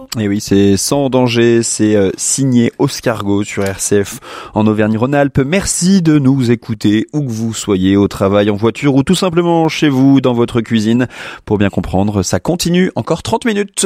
Et oui, c'est Sans danger, c'est signé Oscargo sur RCF en Auvergne-Rhône-Alpes. Merci de nous écouter où que vous soyez, au travail, en voiture ou tout simplement chez vous, dans votre cuisine. Pour bien comprendre, ça continue encore 30 minutes.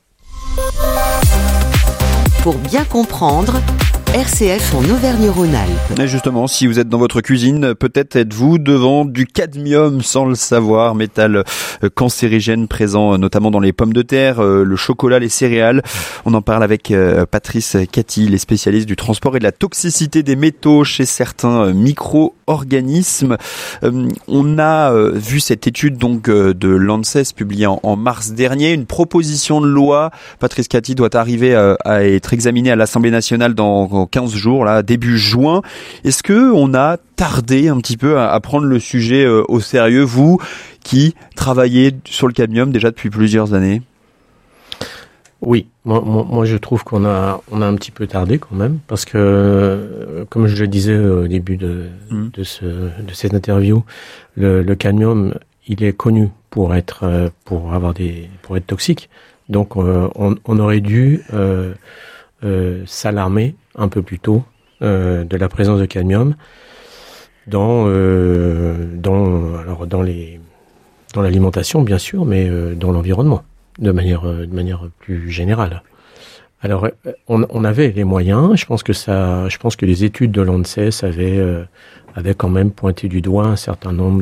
Pour bien comprendre, RCF en Auvergne-Rhône-Alpes. Et justement, si vous êtes dans votre cuisine, peut-être êtes-vous devant du cadmium sans le savoir, métal cancérigène présent notamment dans les pommes de terre, le chocolat, les céréales. On en parle avec Patrice Cathy, les spécialistes du transport et de la toxicité des métaux chez certains micro-organismes. On a vu cette étude donc de l'ANSES publiée en mars dernier. Une proposition de loi, Patrice Cathy, doit arriver à être examinée à l'Assemblée nationale dans 15 jours, là, début juin. Est-ce que on a tardé un petit peu à prendre le sujet au sérieux, vous qui travaillez sur le cadmium déjà depuis plusieurs années? Oui, moi je trouve qu'on a un petit peu tardé quand même, parce que comme je le disais au début de cette interview, le cadmium, il est connu pour être toxique. Donc on aurait dû s'alarmer un peu plus tôt de la présence de cadmium dans l'alimentation bien sûr, mais dans l'environnement de manière plus générale. Alors on avait les moyens. Je pense que les études de l'ANSES avaient quand même pointé du doigt un certain nombre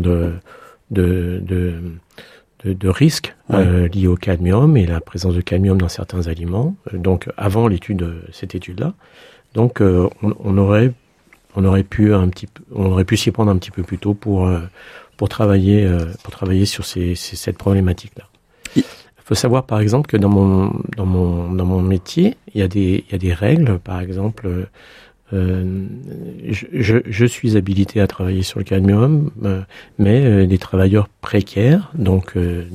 de risques liés au cadmium et la présence de cadmium dans certains aliments. Donc avant cette étude-là, donc on aurait pu s'y prendre un petit peu plus tôt pour travailler sur cette problématique-là. Il faut savoir par exemple que dans mon métier, il y a des règles. Par exemple, je suis habilité à travailler sur le cadmium, mais des travailleurs précaires, donc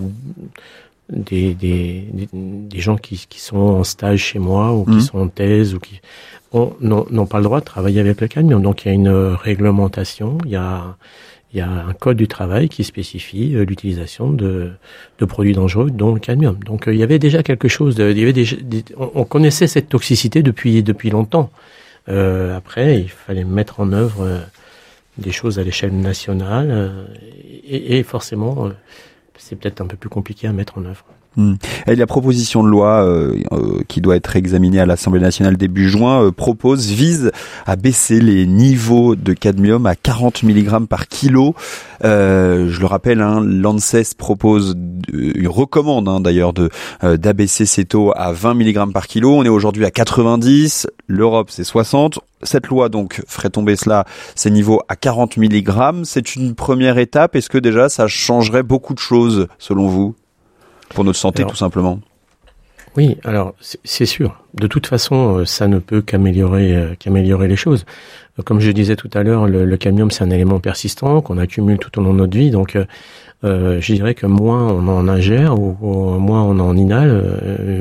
des gens qui sont en stage chez moi ou qui sont en thèse ou qui n'ont pas le droit de travailler avec le cadmium. Donc il y a une réglementation, il y a un code du travail qui spécifie l'utilisation de produits dangereux, dont le cadmium. Donc il y avait déjà quelque chose, on connaissait cette toxicité depuis longtemps. Après, il fallait mettre en œuvre des choses à l'échelle nationale et forcément, c'est peut-être un peu plus compliqué à mettre en œuvre. Et la proposition de loi qui doit être examinée à l'Assemblée nationale début juin vise à baisser les niveaux de cadmium à 40 mg par kilo. Je le rappelle, l'ANSES recommande d'ailleurs d'abaisser ces taux à 20 mg par kilo. On est aujourd'hui à 90, l'Europe c'est 60. Cette loi donc ferait tomber ces niveaux à 40 mg. C'est une première étape. Est-ce que déjà ça changerait beaucoup de choses selon vous ? Pour notre santé, tout simplement. Oui, alors c'est sûr. De toute façon, ça ne peut qu'améliorer les choses. Comme je disais tout à l'heure, le cadmium, c'est un élément persistant qu'on accumule tout au long de notre vie. Donc, je dirais que moins on en ingère ou moins on en inhale,